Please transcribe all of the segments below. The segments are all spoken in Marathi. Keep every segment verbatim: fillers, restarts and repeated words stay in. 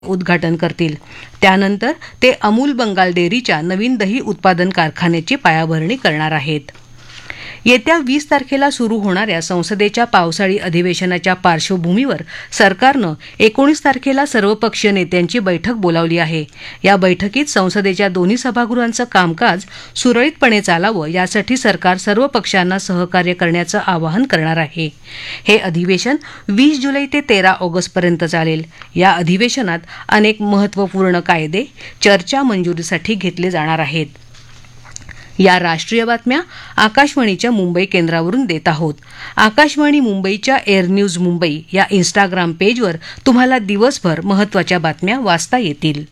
उद्घाटन करतील. त्यानंतर ते अमूल बंगाल डेअरीच्या नवीन दही उत्पादन कारखान्याची पायाभरणी करणार आहेत. येत्या वीस तारखेला सुरू होणाऱ्या संसदेच्या पावसाळी अधिवेशनाच्या पार्श्वभूमीवर सरकारनं एकोणीस तारखेला सर्वपक्षीय नेत्यांची बैठक बोलावली आहे. या बैठकीत संसदेच्या दोन्ही सभागृहांचं कामकाज सुरळीतपणे चालावं यासाठी सरकार सर्व पक्षांना सहकार्य करण्याचं आवाहन करणार आहे. हे अधिवेशन वीस जुलै ते तेरा ऑगस्टपर्यंत चालेल. या अधिवेशनात अनेक महत्त्वपूर्ण कायदे चर्चा मंजुरीसाठी घेतले जाणार आहेत. या राष्ट्रीय बातम्या आकाशवाणीच्या मुंबई केंद्रावरून देत आहोत. आकाशवाणी मुंबईच्या एअर न्यूज मुंबई या इन्स्टाग्राम पेजवर तुम्हाला दिवसभर महत्त्वाच्या बातम्या वाचता येतील.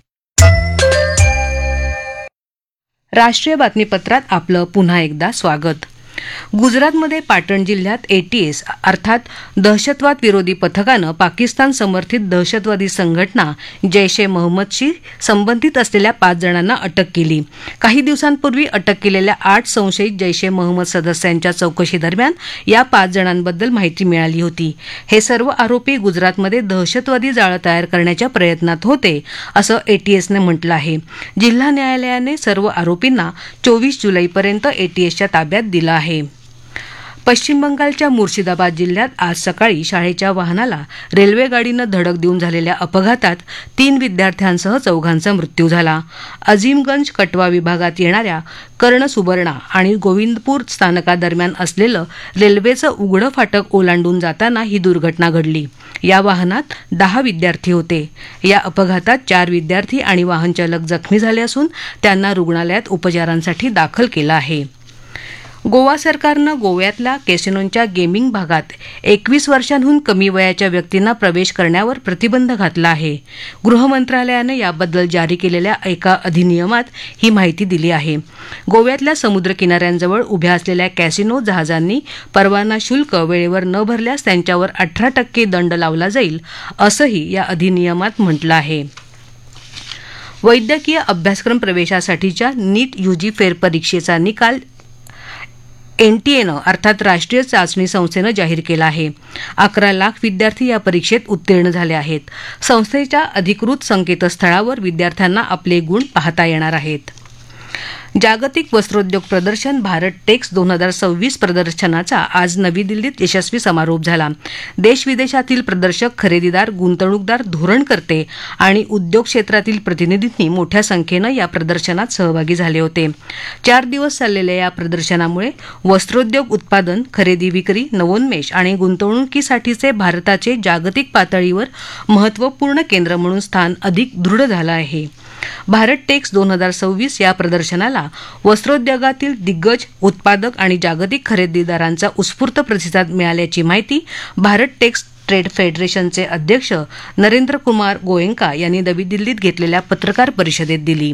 राष्ट्रीय बातमीपत्रात आपलं पुन्हा एकदा स्वागत. गुजरातमध्ये पाटण जिल्ह्यात एटीएस अर्थात दहशतवाद विरोधी पथकानं पाकिस्तान समर्थित दहशतवादी संघटना जैश ए मोहम्मदशी संबंधित असलेल्या पाच जणांना अटक केली. काही दिवसांपूर्वी अटक केलेल्या आठ संशयित जैश ए मोहम्मद सदस्यांच्या चौकशीदरम्यान या पाच जणांबद्दल माहिती मिळाली होती. हे सर्व आरोपी गुजरातमध्ये दहशतवादी जाळं तयार करण्याच्या प्रयत्नात होते असं एटीएसनं म्हटलं आहे. जिल्हा न्यायालयाने सर्व आरोपींना चोवीस जुलैपर्यंत एटीएसच्या ताब्यात दिलं आहे. पश्चिम बंगालच्या मुर्शिदाबाद जिल्ह्यात आज सकाळी शाळेच्या वाहनाला रेल्वे गाडीनं धडक देऊन झालेल्या अपघातात तीन विद्यार्थ्यांसह चौघांचा मृत्यू झाला. अझीमगंज कटवा विभागात येणाऱ्या कर्णसुबर्णा आणि गोविंदपूर स्थानकादरम्यान असलेलं रेल्वेचं उघडं फाटक ओलांडून जाताना ही दुर्घटना घडली. या वाहनात दहा विद्यार्थी होते. या अपघातात चार विद्यार्थी आणि वाहनचालक जखमी झाले असून त्यांना रुग्णालयात उपचारांसाठी दाखल केलं आहे. गोवा सरकारनं गोव्यातल्या कॅसिनोंच्या गेमिंग भागात एकवीस वर्षांहून कमी वयाच्या व्यक्तींना प्रवेश करण्यावर प्रतिबंध घातला आहे. गृह मंत्रालयानं याबद्दल जारी केलेल्या एका अधिनियमात ही माहिती दिली आहे. गोव्यातल्या समुद्रकिनाऱ्यांजवळ उभ्या असलेल्या कॅसिनो जहाजांनी परवाना शुल्क वेळेवर न भरल्यास त्यांच्यावर अठरा टक्के दंड लावला जाईल असंही या अधिनियमात म्हटलं आहे. वैद्यकीय अभ्यासक्रम प्रवेशासाठीच्या नीट यूजी फेरपरीक्षेचा निकाल एनटीएनं अर्थात राष्ट्रीय चाचणी संस्थेनं जाहीर केला आहे. अकरा लाख विद्यार्थी या परीक्षेत उत्तीर्ण झाले आहेत. संस्थेच्या अधिकृत संकेतस्थळावर विद्यार्थ्यांना आपले गुण पाहता येणार आहेत. जागतिक वस्त्रोद्योग प्रदर्शन भारत टेक्स दोन हजार सव्वीस प्रदर्शनाचा आज नवी दिल्लीत यशस्वी समारोप झाला. देश विदेशातील प्रदर्शक, खरेदीदार, गुंतवणूकदार, धोरणकर्ते आणि उद्योग क्षेत्रातील प्रतिनिधींनी मोठ्या संख्येनं या प्रदर्शनात सहभागी झाले होते. चार दिवस चाललेल्या या प्रदर्शनामुळे वस्त्रोद्योग उत्पादन, खरेदी विक्री, नवोन्मेष आणि गुंतवणुकीसाठीचे भारताचे जागतिक पातळीवर महत्त्वपूर्ण केंद्र म्हणून स्थान अधिक दृढ झालं आहे. भारत टेक्स दोन हजार सव्वीस या प्रदर्शनाला वस्त्रोद्योगातील दिग्गज, उत्पादक आणि जागतिक खरेदीदारांचा उत्स्फूर्त प्रतिसाद मिळाल्याची माहिती भारत टेक्स ट्रेड फेडरेशनचे अध्यक्ष नरेंद्र कुमार गोयंका यांनी नवी दिल्लीत घेतलेल्या पत्रकार परिषदेत दिली.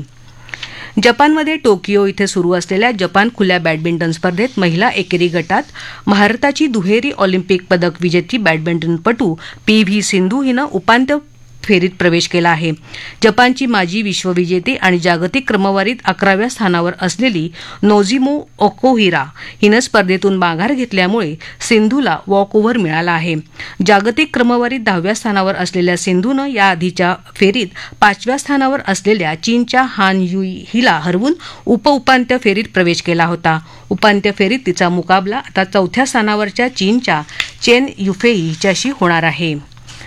जपानमध्ये टोकियो इथे सुरू असलेल्या जपान खुल्या बॅडमिंटन स्पर्धेत महिला एकेरी गटात भारताची दुहेरी ऑलिम्पिक पदक विजेती बॅडमिंटनपटू पी व्ही सिंधू हिनं उपांत्य फेरीत प्रवेश केला आहे. जपानची माजी विश्वविजेती आणि जागतिक क्रमवारीत अकराव्या स्थानावर असलेली नोझोमी ओकुहिरा हिनं स्पर्धेतून माघार घेतल्यामुळे सिंधूला वॉकओव्हर मिळाला आहे. जागतिक क्रमवारीत दहाव्या स्थानावर असलेल्या सिंधूनं याआधीच्या फेरीत पाचव्या स्थानावर असलेल्या चीनच्या हान युई हिला हरवून उपउपांत्य फेरीत प्रवेश केला होता. उपांत्य फेरीत तिचा मुकाबला आता चौथ्या स्थानावरच्या चीनच्या चेन युफेई हिच्याशी होणार आहे.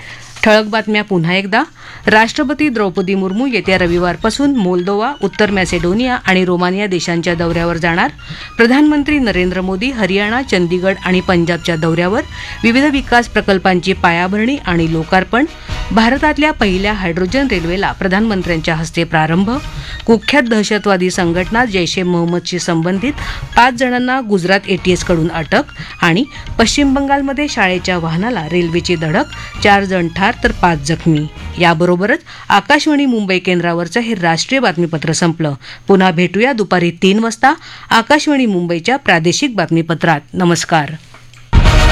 ठळक बातम्या पुन्हा एकदा. राष्ट्रपती द्रौपदी मुर्मू येत्या रविवारपासून मोल्दोवा, उत्तर मॅसेडोनिया आणि रोमानिया देशांच्या दौऱ्यावर जाणार. प्रधानमंत्री नरेंद्र मोदी हरियाणा, चंदीगड आणि पंजाबच्या दौऱ्यावर. विविध विकास प्रकल्पांची पायाभरणी आणि लोकार्पण. भारतातल्या पहिल्या हायड्रोजन रेल्वेला प्रधानमंत्र्यांच्या हस्ते प्रारंभ. कुख्यात दहशतवादी संघटना जैश ए मोहम्मदशी संबंधित पाच जणांना गुजरात एटीएसकडून अटक. आणि पश्चिम बंगालमध्ये शाळेच्या वाहनाला रेल्वेची धडक, चार जण ठार तर पाच जखमी. याबरोबरच आकाशवाणी मुंबई केंद्रावरचं हे राष्ट्रीय बातमीपत्र संपलं. पुन्हा भेटूया दुपारी तीन वाजता आकाशवाणी मुंबईच्या प्रादेशिक बातमीपत्रात. नमस्कार.